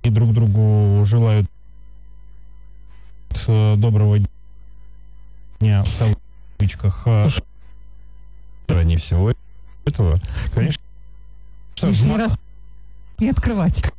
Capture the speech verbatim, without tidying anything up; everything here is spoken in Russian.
друг другу желают доброго дня в кавычках. Не всего этого, конечно. Лишний раз не открывать.